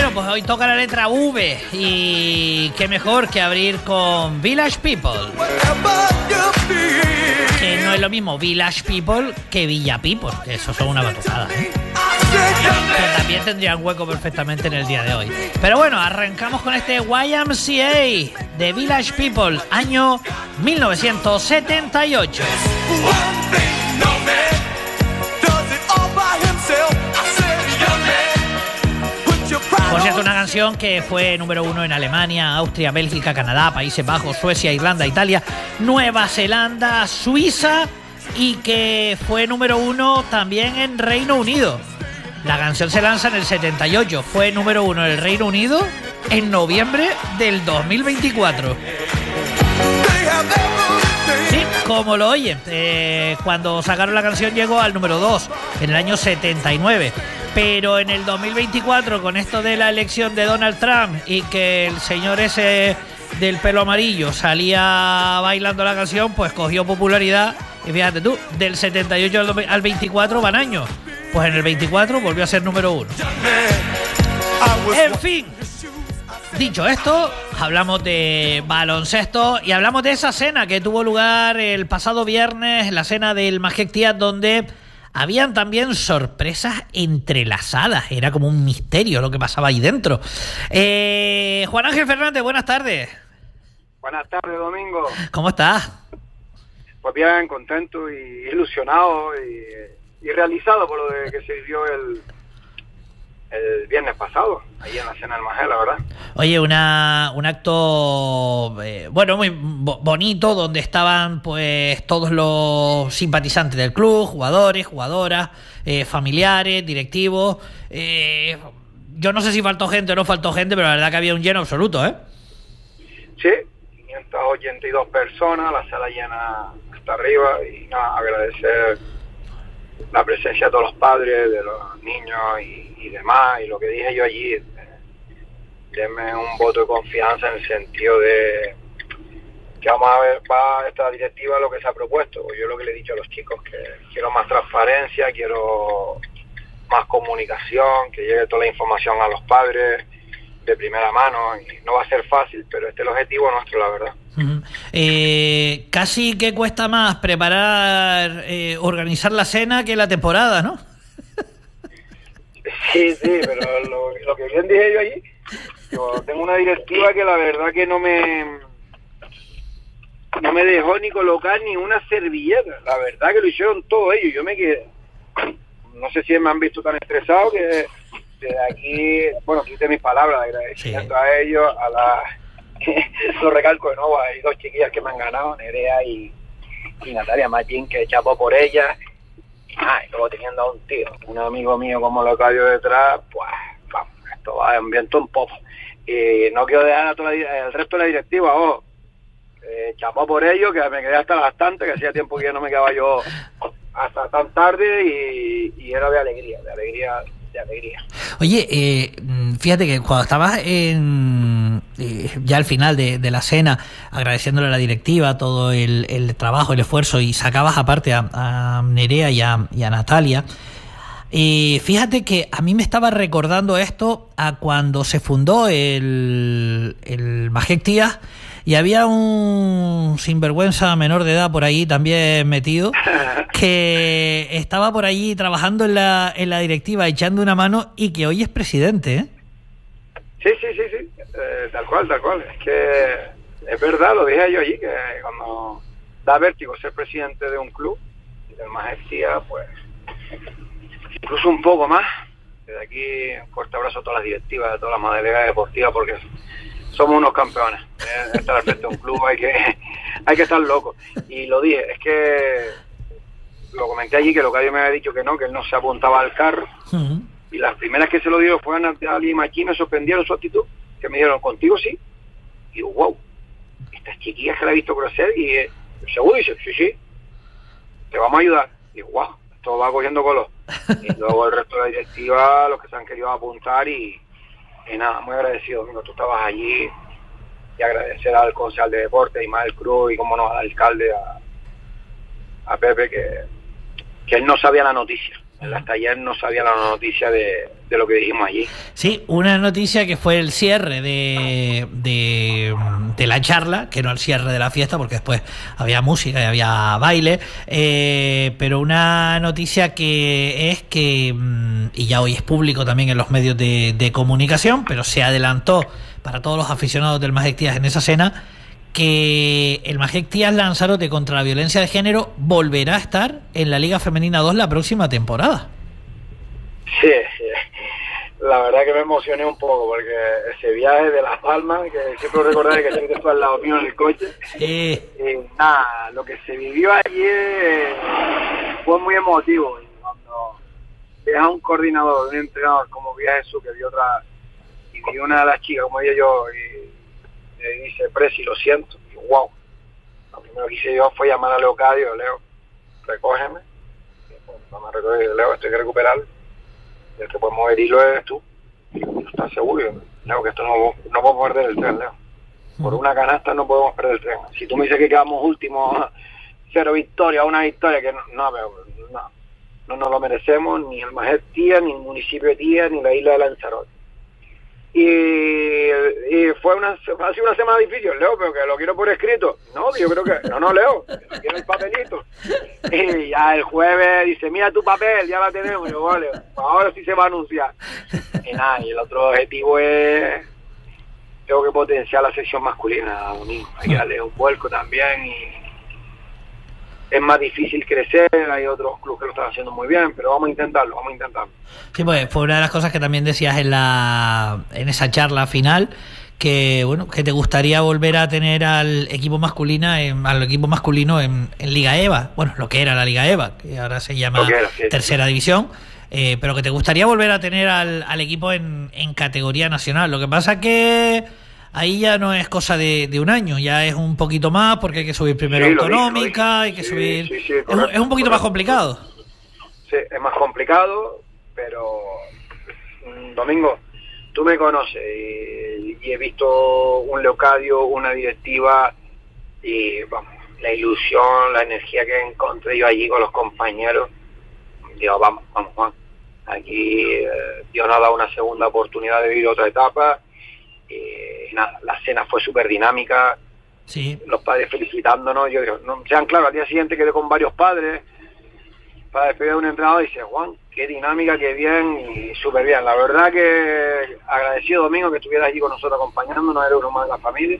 Bueno, pues hoy toca la letra V y qué mejor que abrir con Village People. Que no es lo mismo Village People que Villa People, que eso son una batucada, ¿eh? Que también tendrían hueco perfectamente en el día de hoy. Pero bueno, arrancamos con este YMCA de Village People, año 1978. Por cierto, una canción que fue número 1 en Alemania, Austria, Bélgica, Canadá, Países Bajos, Suecia, Irlanda, Italia, Nueva Zelanda, Suiza y que fue número 1 también en Reino Unido. La canción se lanza en el 78, fue número 1 en el Reino Unido en noviembre del 2024. Sí, como lo oyen, cuando sacaron la canción llegó al número 2 en el año 79. Pero en el 2024, con esto de la elección de Donald Trump y que el señor ese del pelo amarillo salía bailando la canción, pues cogió popularidad. Y fíjate tú, del 78 al 24 van años. Pues en el 24 volvió a ser número 1. En fin, dicho esto, hablamos de baloncesto y hablamos de esa cena que tuvo lugar el pasado viernes, la cena del Magic Theatre, donde habían también sorpresas entrelazadas. Era como un misterio lo que pasaba ahí dentro. Juan Ángel Fernández, buenas tardes. Buenas tardes, Domingo. ¿Cómo estás? Pues bien, contento y ilusionado y realizado por lo de que se vivió el viernes pasado, ahí en la cena del Magel, la verdad. Oye, un acto bueno, muy bonito, donde estaban pues todos los simpatizantes del club, jugadores, jugadoras, familiares, directivos. Yo no sé si faltó gente o no faltó gente, pero la verdad que había un lleno absoluto, ¿eh? Sí, 582 personas, la sala llena hasta arriba y nada, agradecer la presencia de todos los padres, de los niños y demás, y lo que dije yo allí, denme un voto de confianza en el sentido de que vamos a ver, va esta directiva lo que se ha propuesto. Yo lo que le he dicho a los chicos, que quiero más transparencia, quiero más comunicación, que llegue toda la información a los padres de primera mano, y no va a ser fácil, pero este es el objetivo nuestro, la verdad. Casi que cuesta más preparar, organizar la cena que la temporada, ¿no? Sí, pero lo que bien dije yo allí, yo tengo una directiva que la verdad que no me dejó ni colocar ni una servilleta. La verdad que lo hicieron todo ellos. Yo me quedé, no sé si me han visto tan estresado que desde aquí, bueno, quité mis palabras de agradecimiento a ellos, lo recalco de nuevo, hay dos chiquillas que me han ganado, Nerea y Natalia Machín, que chapó por ellas. Y luego teniendo a un tío, un amigo mío como Locadio detrás, pues vamos, esto va en viento en popa. Y no quiero dejar a el resto de la directiva, chapó por ello, que me quedé hasta las tantas, que hacía tiempo que yo no me quedaba yo hasta tan tarde, y era de alegría. Oye, fíjate que cuando estabas ya al final de la cena, agradeciéndole a la directiva todo el trabajo, el esfuerzo, y sacabas aparte a Nerea y a Natalia, fíjate que a mí me estaba recordando esto a cuando se fundó el Magic Theatre, y había un sinvergüenza menor de edad por ahí también metido, que estaba por allí trabajando en la directiva, echando una mano, y que hoy es presidente, ¿eh? Sí. Tal cual. Es que es verdad, lo dije yo allí, que cuando da vértigo ser presidente de un club, del Magic Theatre, pues incluso un poco más. Desde aquí, un fuerte abrazo a todas las directivas, a todas las modalidades deportivas, porque somos unos campeones. Estar al frente de un club hay que estar loco. Y lo dije, es que lo comenté allí, que Locadio me había dicho que él no se apuntaba al carro. Uh-huh. Y las primeras que se lo dieron fue a Natalia y Machín, me sorprendieron su actitud, que me dijeron, ¿contigo sí? Y digo, wow, estas chiquillas que la he visto crecer, y seguro, dice, sí, te vamos a ayudar. Y digo, wow, esto va cogiendo color. Y luego el resto de la directiva, los que se han querido apuntar, y nada, muy agradecido, amigo. Tú estabas allí, y agradecer al concejal de deporte, Ismael Cruz, y como no, al alcalde, a Pepe, que él no sabía la noticia. Hasta ayer no sabía la noticia de lo que dijimos allí. Sí, una noticia que fue el cierre de la charla, que no el cierre de la fiesta, porque después había música y había baile, pero una noticia que es que, y ya hoy es público también en los medios de comunicación, pero se adelantó para todos los aficionados del Majek Tías en esa cena, que el Majek Tías Lanzarote contra la violencia de género volverá a estar en la Liga Femenina 2 la próxima temporada. Sí, la verdad que me emocioné un poco porque ese viaje de Las Palmas, que siempre recordaré que siempre fue al lado mío en el coche, nada, lo que se vivió ayer fue muy emotivo. Y cuando ves a un coordinador, un entrenador como vi a Jesús, que vi otra, y vi una de las chicas como ella yo, y le dice, Presi, lo siento, y wow, lo primero que hice yo fue llamar a Leocadio, Leo, recógeme, y, bueno, no me recoge, Leo, estoy que recuperarlo, el que puede mover hilo eres tú, y yo, ¿estás seguro? Leo, que esto no podemos perder el tren, Leo, por una canasta no podemos perder el tren, si tú me dices que quedamos últimos, 0 victoria, una victoria, que no nos lo merecemos, ni el Majek Tías, ni el municipio de Tías, ni la isla de Lanzarote. Y fue ha sido una semana difícil, Leo, pero que lo quiero por escrito. No, yo creo que no, Leo, quiero el papelito. Y ya el jueves dice, mira tu papel, ya la tenemos. Y yo, vale, ahora sí se va a anunciar. Y nada, y el otro objetivo es, tengo que potenciar la sección masculina, domingo. Hay que darle un vuelco también y es más difícil crecer, hay otros clubes que lo están haciendo muy bien, pero vamos a intentarlo. Sí, pues fue una de las cosas que también decías en esa charla final, que bueno, que te gustaría volver a tener al equipo masculino en Liga EVA, bueno, lo que era la Liga EVA, que ahora se llama Tercera División, pero que te gustaría volver a tener al equipo en categoría nacional. Lo que pasa que ahí ya no es cosa de un año, ya es un poquito más, porque hay que subir primero autonómica, hay que subir... Sí, es un poquito más complicado. Sí, es más complicado, pero Domingo, tú me conoces y he visto un Leocadio, una directiva y vamos, la ilusión, la energía que encontré yo allí con los compañeros. Digo, vamos Juan, aquí Dios nos ha dado una segunda oportunidad de vivir otra etapa. Nada, la cena fue súper dinámica, sí. Los padres felicitándonos, yo digo, no, sean claros, al día siguiente quedé con varios padres para despedir a un entrenador y dice, Juan, qué dinámica, qué bien y súper bien. La verdad que agradecido, Domingo, que estuvieras allí con nosotros acompañándonos, eres uno más de la familia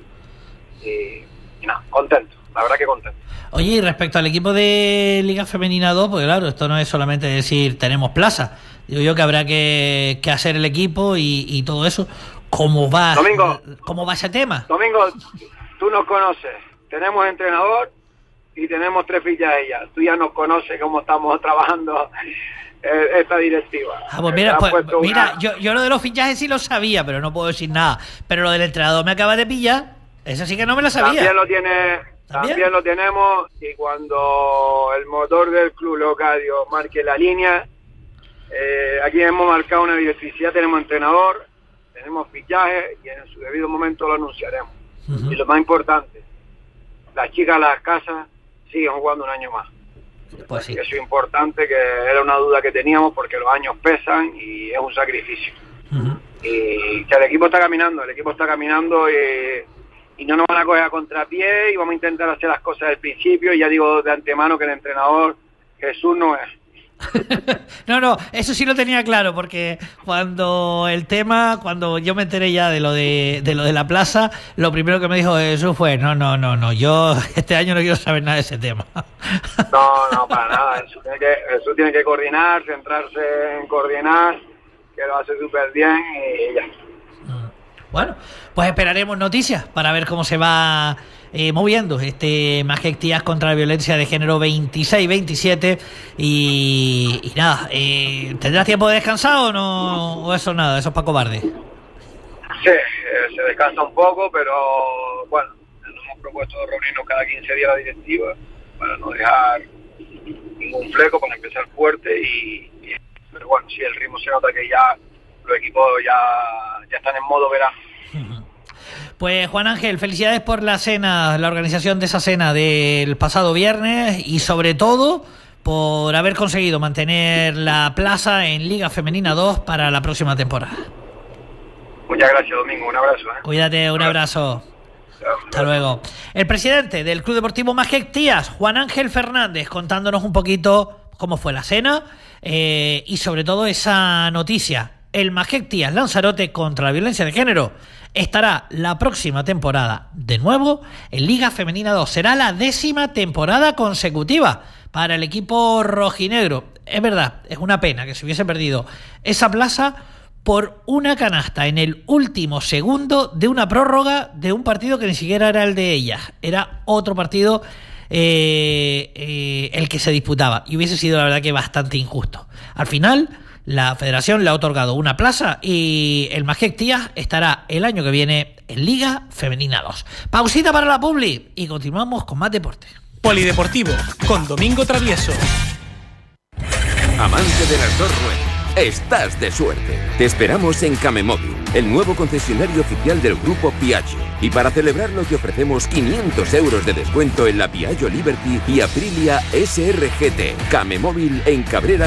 y nada, contento, la verdad que contento. Oye, y respecto al equipo de Liga Femenina 2, pues claro, esto no es solamente decir tenemos plaza, digo yo que habrá que hacer el equipo y todo eso. ¿Cómo va ese tema? Domingo, tú nos conoces, tenemos entrenador y tenemos 3 fichajes ya. Tú ya nos conoces cómo estamos trabajando esta directiva. Pues mira, yo lo de los fichajes sí lo sabía, pero no puedo decir nada. Pero lo del entrenador me acaba de pillar, eso sí que no me lo sabía. También lo tenemos, y cuando el motor del club Leocadio marque la línea, aquí hemos marcado una directriz, ya tenemos entrenador, tenemos fichajes y en su debido momento lo anunciaremos. Y lo más importante, las chicas de las casas siguen jugando un año más. Pues sí. Eso es importante, que era una duda que teníamos porque los años pesan y es un sacrificio. Y que el equipo está caminando y no nos van a coger a contrapié y vamos a intentar hacer las cosas del principio. Y ya digo de antemano que el entrenador Jesús no es. No, eso sí lo tenía claro, porque cuando yo me enteré ya de lo de la plaza, lo primero que me dijo Jesús fue no, yo este año no quiero saber nada de ese tema. No, para nada. Jesús tiene que coordinar, centrarse en coordinar, que lo hace súper bien y ya. Bueno, pues esperaremos noticias para ver cómo se va moviendo este Majek Tías contra la violencia de género 26-27 y nada, ¿tendrás tiempo de descansar o no? ¿O eso nada, eso es para cobarde? Sí, se descansa un poco, pero bueno, nos hemos propuesto reunirnos cada 15 días la directiva para no dejar ningún fleco, para empezar fuerte pero bueno, si el ritmo se nota que ya los equipos ya están en modo verano. Pues Juan Ángel, felicidades por la organización de esa cena del pasado viernes y sobre todo por haber conseguido mantener la plaza en Liga Femenina 2 para la próxima temporada. Muchas gracias, Domingo. Un abrazo. Cuídate, un abrazo. Hasta luego. El presidente del Club Deportivo Masquet Tías, Juan Ángel Fernández, contándonos un poquito cómo fue la cena y sobre todo esa noticia. El Masquet Tías Lanzarote contra la violencia de género estará la próxima temporada de nuevo en Liga Femenina 2. Será la 10ª temporada consecutiva para el equipo rojinegro. Es verdad, es una pena que se hubiese perdido esa plaza por una canasta en el último segundo de una prórroga de un partido que ni siquiera era el de ellas. Era otro partido el que se disputaba y hubiese sido la verdad que bastante injusto. Al final la federación le ha otorgado una plaza y el Masquet Tías estará el año que viene en Liga Femenina 2. Pausita para la publi y continuamos con más deporte. Polideportivo con Domingo Travieso. Amante de las dos ruedas, estás de suerte. Te esperamos en Camemóvil, el nuevo concesionario oficial del grupo Piaggio. Y para celebrarlo te ofrecemos 500 euros de descuento en la Piaggio Liberty y Aprilia SRGT. Camemóvil en Cabrera